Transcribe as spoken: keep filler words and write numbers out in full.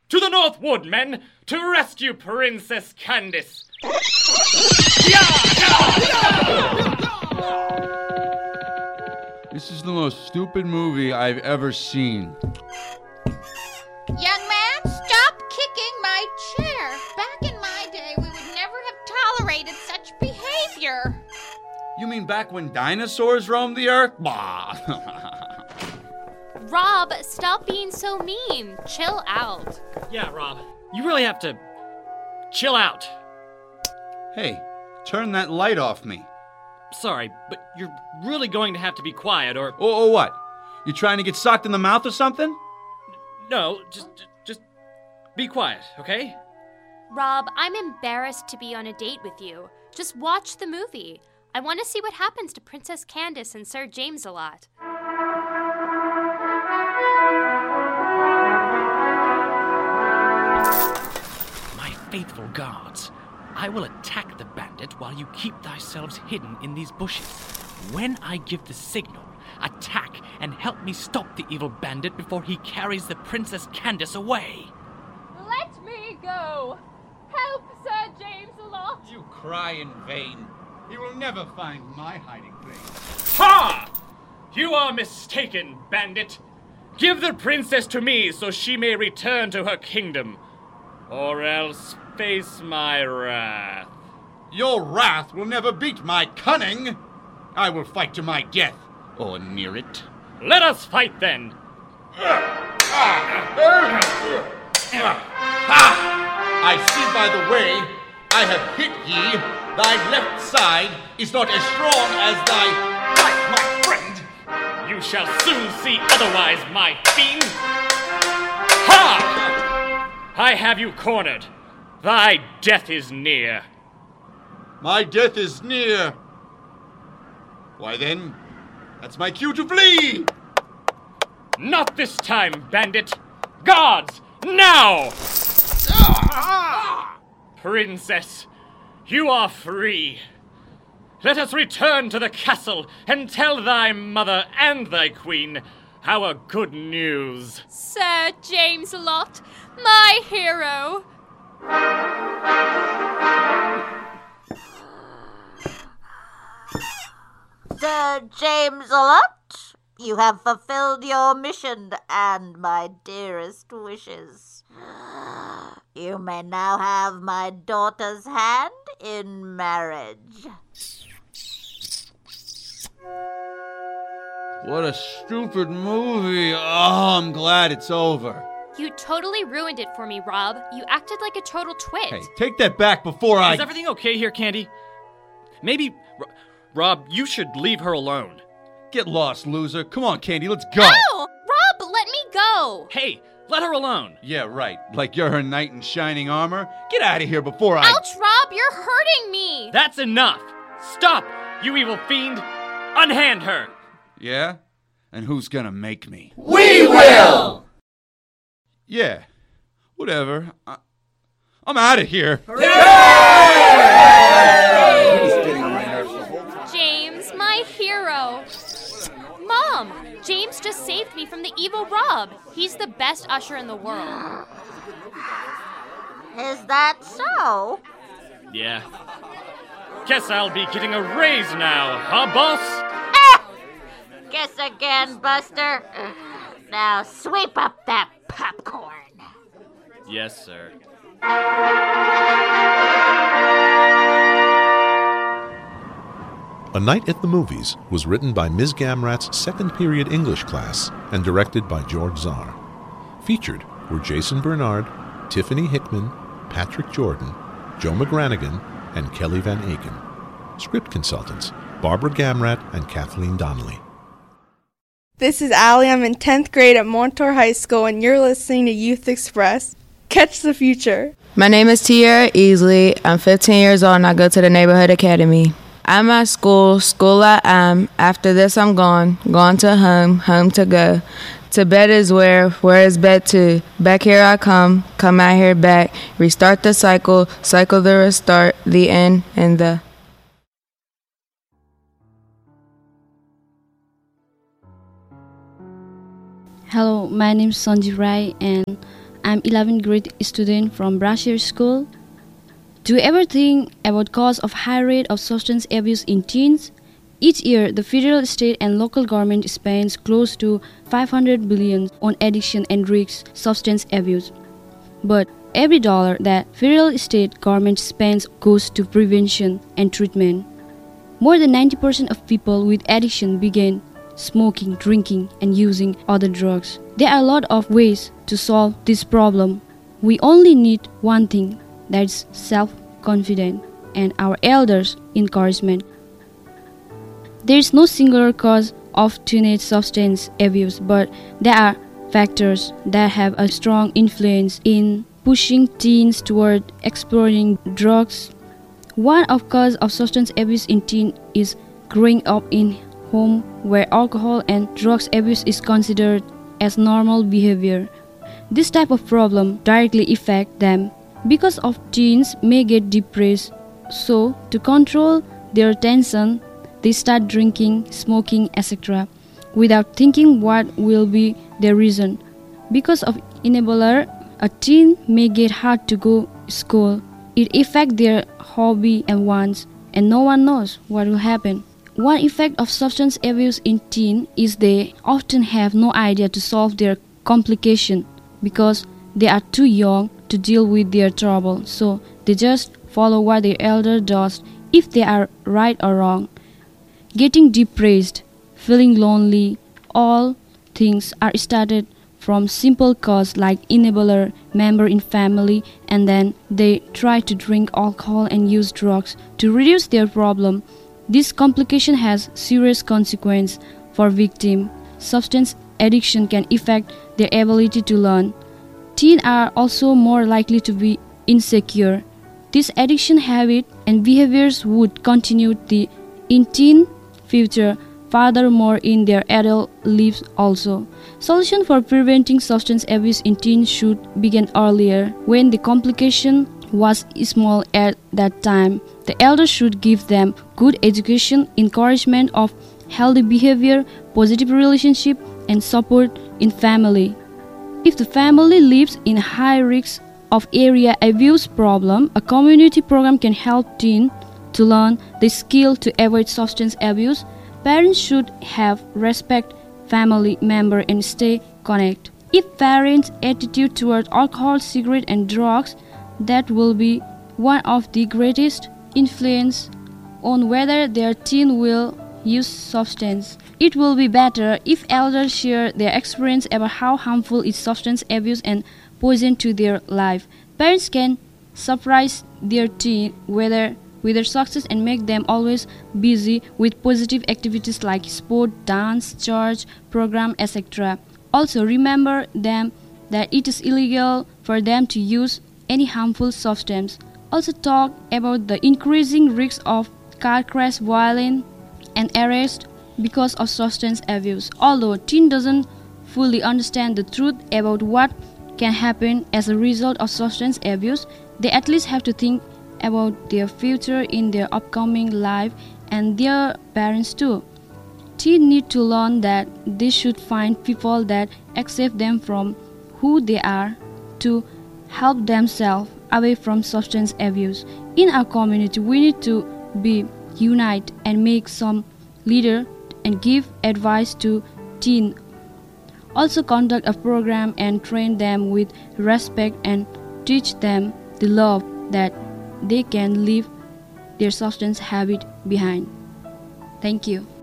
To the Northwood, men, to rescue Princess Candace. This is the most stupid movie I've ever seen. Young man, stop kicking my chair. Back in my day, we would never have tolerated such behavior. You mean back when dinosaurs roamed the earth? Bah! Rob, stop being so mean. Chill out. Yeah, Rob, you really have to chill out. Hey, turn that light off me. Sorry, but you're really going to have to be quiet or... Or, or what? You trying to get socked in the mouth or something? No, just, just be quiet, okay? Rob, I'm embarrassed to be on a date with you. Just watch the movie. I want to see what happens to Princess Candace and Sir James-a-Lot. My faithful guards, I will attack the bandit while you keep thyselves hidden in these bushes. When I give the signal, attack and help me stop the evil bandit before he carries the Princess Candace away. Let me go! Help, Sir James-a-Lot! You cry in vain. He will never find my hiding place. Ha! You are mistaken, bandit. Give the princess to me so she may return to her kingdom. Or else face my wrath. Your wrath will never beat my cunning. I will fight to my death, or near it. Let us fight then. I see by the way I have hit ye, thy left side is not as strong as thy right, my friend. You shall soon see otherwise, my fiend. Ha! I have you cornered. Thy death is near. My death is near. Why then, that's my cue to flee. Not this time, bandit. Guards, now! Princess, you are free. Let us return to the castle and tell thy mother and thy queen our good news. Sir James-a-Lot, my hero. Sir James-a-Lot, you have fulfilled your mission and my dearest wishes. You may now have my daughter's hand in marriage. What a stupid movie. Oh, I'm glad it's over. You totally ruined it for me, Rob. You acted like a total twit. Hey, take that back before I... Is everything okay here, Candy? Maybe, R- Rob, you should leave her alone. Get lost, loser. Come on, Candy, let's go. No! Rob, let me go! Hey, let her alone. Yeah, right. Like you're her knight in shining armor. Get out of here before I... Ouch, Rob, you're hurting me! That's enough. Stop, you evil fiend. Unhand her. Yeah? And who's gonna make me? We will! Yeah. Whatever. I- I'm out of here. James, my hero. Mom, James just saved me from the evil Rob. He's the best usher in the world. Is that so? Yeah. Guess I'll be getting a raise now, huh, boss? Ah! Guess again, Buster. Now sweep up that popcorn. Yes, sir. A Night at the Movies was written by Miz Gamrat's second period English class and directed by George Czar. Featured were Jason Bernard, Tiffany Hickman, Patrick Jordan, Joe McGranigan, and Kelly Van Aken. Script consultants, Barbara Gamrat and Kathleen Donnelly. This is Allie. I'm in tenth grade at Montour High School, and you're listening to Youth Express. Catch the future. My name is Tiara Easley. I'm fifteen years old, and I go to the Neighborhood Academy. I'm at school, school I am. After this, I'm gone. Gone to home, home to go. To bed is where, where is bed to? Back here I come, come out here back. Restart the cycle, cycle the restart, the end, and the... Hello, my name is Sanji Rai, and I'm eleventh grade student from Brashear School. Do you ever think about cause of high rate of substance abuse in teens? Each year, the federal, state, and local government spends close to five hundred billion dollars on addiction and risks substance abuse. But every dollar that federal, state government spends goes to prevention and treatment. More than ninety percent of people with addiction begin smoking, drinking, and using other drugs. There are a lot of ways to solve this problem. We only need one thing, that's self-confidence and our elders' encouragement. There is no singular cause of teenage substance abuse, but there are factors that have a strong influence in pushing teens toward exploring drugs. One of cause of substance abuse in teens is growing up in home where alcohol and drugs abuse is considered as normal behavior. This type of problem directly affects them because of teens may get depressed. So to control their tension, they start drinking, smoking, et cetera without thinking what will be their reason. Because of enabler, a teen may get hard to go to school. It affects their hobby and wants, and no one knows what will happen. One effect of substance abuse in teens is they often have no idea to solve their complication because they are too young to deal with their trouble, so they just follow what their elder does if they are right or wrong. Getting depressed, feeling lonely, all things are started from simple cause like enabler, member in family, and then they try to drink alcohol and use drugs to reduce their problem. This complication has serious consequences for victim. Substance addiction can affect their ability to learn. Teens are also more likely to be insecure. This addiction habit and behaviors would continue the in teen future, furthermore in their adult lives also. Solution for preventing substance abuse in teens should begin earlier, when the complication was small at that time. The elders should give them good education, encouragement of healthy behavior, positive relationship, and support in family. If the family lives in high risk of area abuse problem, a community program can help teens to learn the skill to avoid substance abuse. Parents should have respect family member and stay connected. If parents' attitude toward alcohol, cigarette, and drugs, that will be one of the greatest influence on whether their teen will use substance. It will be better if elders share their experience about how harmful is substance abuse and poison to their life. Parents can surprise their teen whether with their success and make them always busy with positive activities like sport, dance, church, program, et cetera. Also remember them that it is illegal for them to use any harmful substance. Also talk about the increasing risk of car crash, violence, and arrest because of substance abuse. Although teen doesn't fully understand the truth about what can happen as a result of substance abuse, they at least have to think about their future in their upcoming life and their parents too. Teens need to learn that they should find people that accept them from who they are to help themselves away from substance abuse. In our community, we need to be united and make some leader and give advice to teens. Also conduct a program and train them with respect and teach them the love that they can leave their substance habit behind. Thank you.